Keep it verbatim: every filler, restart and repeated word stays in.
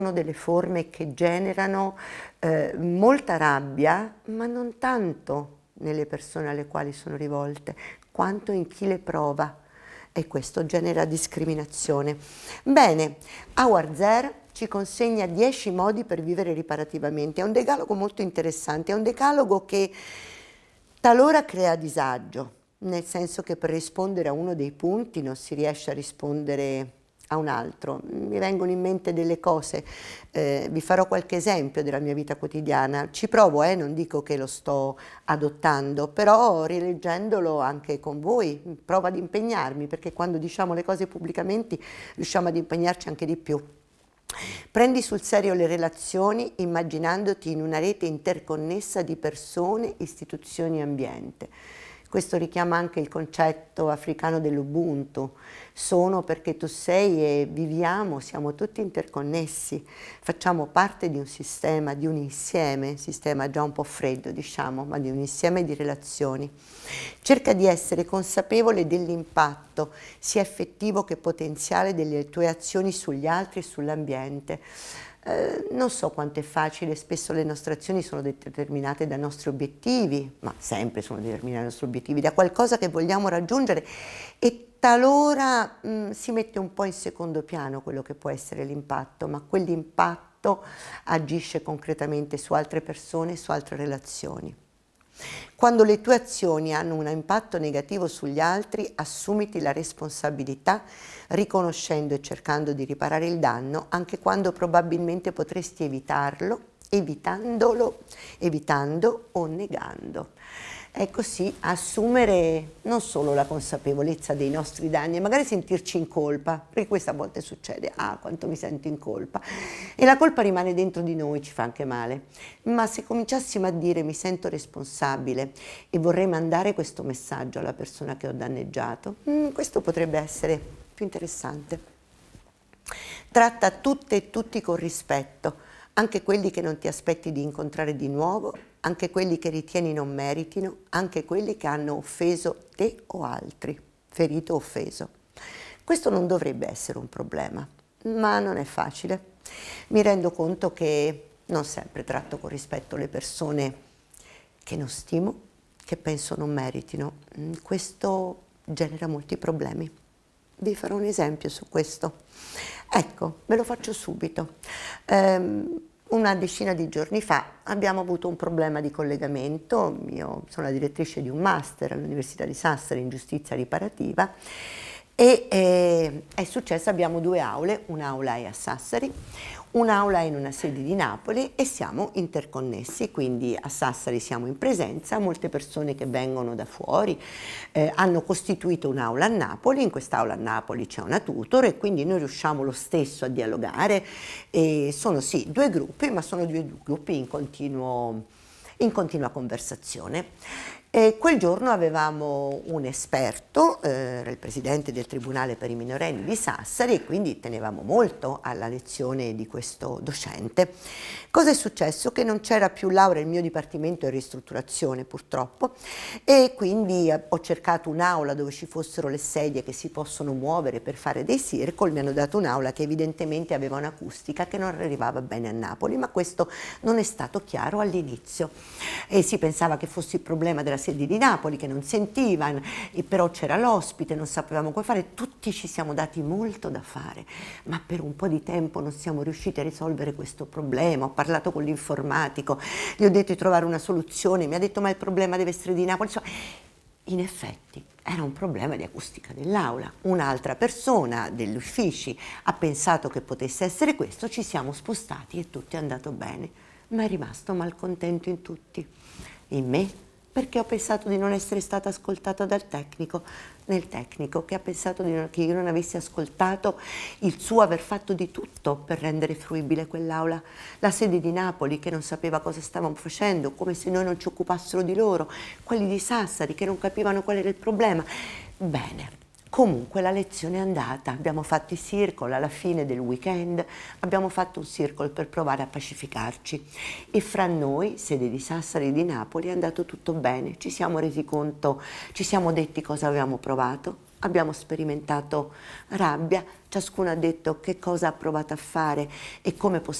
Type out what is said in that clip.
delle forme che generano eh, molta rabbia, ma non tanto nelle persone alle quali sono rivolte, quanto in chi le prova. E questo genera discriminazione. Bene, Howard Zehr ci consegna dieci modi per vivere riparativamente. È un decalogo molto interessante, è un decalogo che talora crea disagio, nel senso che per rispondere a uno dei punti non si riesce a rispondere a un altro. Mi vengono in mente delle cose, eh, vi farò qualche esempio della mia vita quotidiana. Ci provo, eh, non dico che lo sto adottando, però rileggendolo anche con voi, provo ad impegnarmi, perché quando diciamo le cose pubblicamente riusciamo ad impegnarci anche di più. Prendi sul serio le relazioni immaginandoti in una rete interconnessa di persone, istituzioni e ambiente. Questo richiama anche il concetto africano dell'Ubuntu. Sono perché tu sei e viviamo, siamo tutti interconnessi, facciamo parte di un sistema, di un insieme, sistema già un po' freddo diciamo, ma di un insieme di relazioni. Cerca di essere consapevole dell'impatto, sia effettivo che potenziale, delle tue azioni sugli altri e sull'ambiente. Eh, non so quanto è facile, spesso le nostre azioni sono determinate dai nostri obiettivi, ma sempre sono determinate dai nostri obiettivi, da qualcosa che vogliamo raggiungere e talora mh, si mette un po' in secondo piano quello che può essere l'impatto, ma quell'impatto agisce concretamente su altre persone, su altre relazioni. Quando le tue azioni hanno un impatto negativo sugli altri, assumiti la responsabilità, riconoscendo e cercando di riparare il danno, anche quando probabilmente potresti evitarlo, evitandolo, evitando o negando. È così assumere non solo la consapevolezza dei nostri danni, e magari sentirci in colpa, perché questa a volte succede, ah quanto mi sento in colpa, e la colpa rimane dentro di noi, ci fa anche male, ma se cominciassimo a dire mi sento responsabile e vorrei mandare questo messaggio alla persona che ho danneggiato, questo potrebbe essere più interessante. Tratta tutte e tutti con rispetto, anche quelli che non ti aspetti di incontrare di nuovo, anche quelli che ritieni non meritino, anche quelli che hanno offeso te o altri, ferito o offeso. Questo non dovrebbe essere un problema, ma non è facile. Mi rendo conto che non sempre tratto con rispetto le persone che non stimo, che penso non meritino. Questo genera molti problemi. Vi farò un esempio su questo. Ecco, ve lo faccio subito. Um, una decina di giorni fa abbiamo avuto un problema di collegamento. Io sono la direttrice di un master all'Università di Sassari in giustizia riparativa e eh, è successo, abbiamo due aule, un'aula è a Sassari, un'aula è in una sede di Napoli e siamo interconnessi, quindi a Sassari siamo in presenza, molte persone che vengono da fuori eh, hanno costituito un'aula a Napoli, in quest'aula a Napoli c'è una tutor e quindi noi riusciamo lo stesso a dialogare, e sono sì due gruppi, ma sono due gruppi in, continuo, in continua conversazione. E quel giorno avevamo un esperto, eh, era il presidente del Tribunale per i minorenni di Sassari e quindi tenevamo molto alla lezione di questo docente. Cosa è successo? Che non c'era più laurea, il mio dipartimento è ristrutturazione purtroppo, e quindi ho cercato un'aula dove ci fossero le sedie che si possono muovere per fare dei circle, mi hanno dato un'aula che evidentemente aveva un'acustica che non arrivava bene a Napoli, ma questo non è stato chiaro all'inizio e si pensava che fosse il problema della sede di Napoli che non sentivano, e però c'era l'ospite, non sapevamo come fare, tutti ci siamo dati molto da fare, ma per un po' di tempo non siamo riusciti a risolvere questo problema. Ho parlato con l'informatico, gli ho detto di trovare una soluzione, mi ha detto ma il problema deve essere di Napoli. In effetti era un problema di acustica dell'aula, un'altra persona degli uffici ha pensato che potesse essere questo, ci siamo spostati e tutto è andato bene, ma è rimasto malcontento in tutti, in me perché ho pensato di non essere stata ascoltata dal tecnico, nel tecnico che ha pensato di non, che io non avessi ascoltato il suo aver fatto di tutto per rendere fruibile quell'aula, la sede di Napoli che non sapeva cosa stavamo facendo, come se noi non ci occupassero di loro, quelli di Sassari che non capivano qual era il problema. Bene. Comunque la lezione è andata, abbiamo fatto i circle alla fine del weekend, abbiamo fatto un circle per provare a pacificarci e fra noi, sede di Sassari e di Napoli, è andato tutto bene, ci siamo resi conto, ci siamo detti cosa avevamo provato, abbiamo sperimentato rabbia, ciascuno ha detto che cosa ha provato a fare e come possiamo